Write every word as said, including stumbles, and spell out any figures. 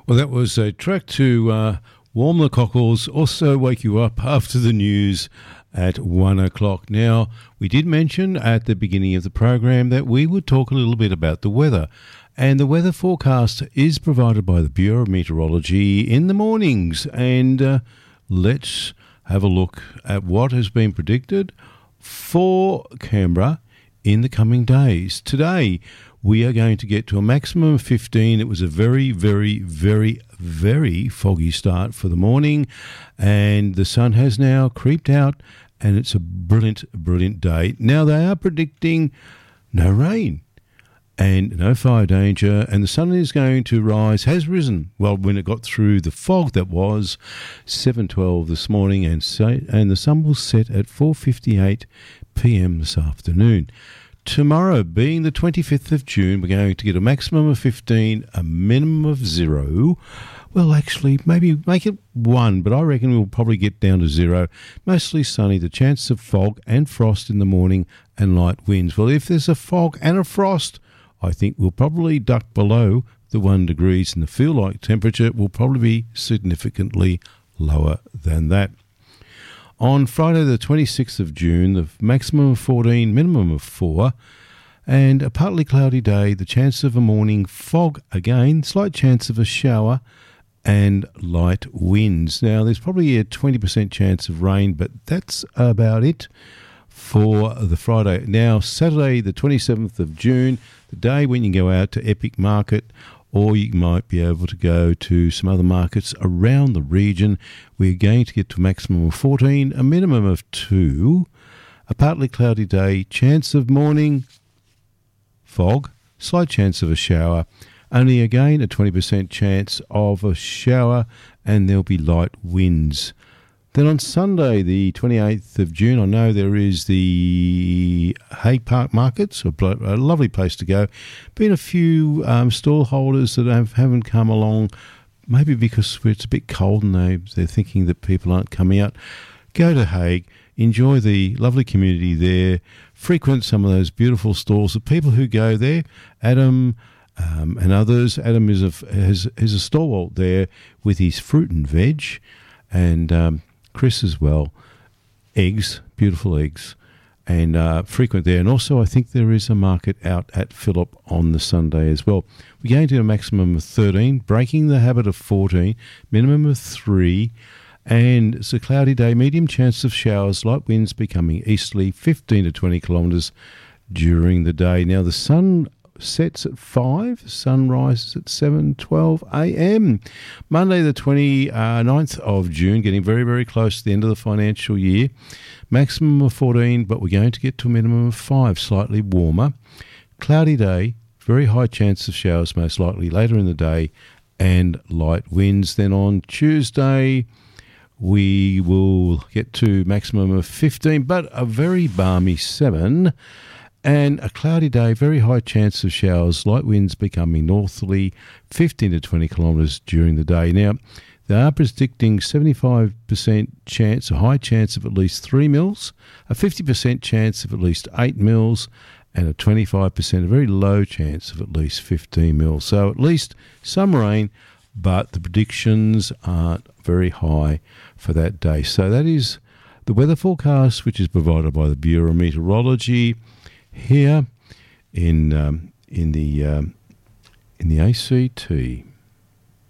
Well, that was a track to uh, warm the cockles, also wake you up after the news at one o'clock. Now, we did mention at the beginning of the program that we would talk a little bit about the weather. And the weather forecast is provided by the Bureau of Meteorology in the mornings. And uh, let's have a look at what has been predicted for Canberra in the coming days. Today, we are going to get to a maximum of fifteen. It was a very, very, very, very foggy start for the morning, and the sun has now creeped out, and it's a brilliant, brilliant day. Now, they are predicting no rain and no fire danger, and the sun is going to rise, has risen, well, when it got through the fog that was seven twelve this morning, and, so, and the sun will set at four fifty-eight p.m. this afternoon. Tomorrow, being the twenty-fifth of June, we're going to get a maximum of fifteen, a minimum of zero. Well, actually, maybe make it one, but I reckon we'll probably get down to zero. Mostly sunny, the chance of fog and frost in the morning and light winds. Well, if there's a fog and a frost, I think we'll probably duck below the one degrees, and the feel-like temperature will probably be significantly lower than that. On Friday the twenty-sixth of June, the maximum of fourteen, minimum of four, and a partly cloudy day, the chance of a morning fog again, slight chance of a shower, and light winds. Now, there's probably a twenty percent chance of rain, but that's about it for the Friday. Now, Saturday the twenty-seventh of June, the day when you go out to Epic Market, or you might be able to go to some other markets around the region. We're going to get to a maximum of fourteen, a minimum of two, a partly cloudy day, chance of morning fog, slight chance of a shower, only again a twenty percent chance of a shower, and there'll be light winds. Then on Sunday, the twenty-eighth of June, I know there is the Hague Park Markets, a, a lovely place to go. Been a few um, stall holders that have, haven't come along, maybe because it's a bit cold and they, they're thinking that people aren't coming out. Go to Hague, enjoy the lovely community there, frequent some of those beautiful stalls. The people who go there, Adam um, and others, Adam is a, has, has a stalwart there with his fruit and veg, and Um, Chris as well, eggs, beautiful eggs, and uh, frequent there. And also I think there is a market out at Phillip on the Sunday as well. We're going to a maximum of thirteen, breaking the habit of fourteen, minimum of three, and it's a cloudy day, medium chance of showers, light winds becoming easterly, fifteen to twenty kilometres during the day. Now the sun sets at five, sun rises at seven twelve a.m. Monday the twenty-ninth of June, getting very, very close to the end of the financial year. Maximum of fourteen, but we're going to get to a minimum of five, slightly warmer. Cloudy day, very high chance of showers most likely later in the day, and light winds. Then on Tuesday, we will get to maximum of fifteen, but a very balmy seven. And a cloudy day, very high chance of showers, light winds becoming northerly, fifteen to twenty kilometres during the day. Now, they are predicting seventy-five percent chance, a high chance of at least three mils, a fifty percent chance of at least eight mils, and a twenty-five percent, a very low chance of at least fifteen mils. So at least some rain, but the predictions aren't very high for that day. So that is the weather forecast, which is provided by the Bureau of Meteorology here in um, in the um, in the A C T.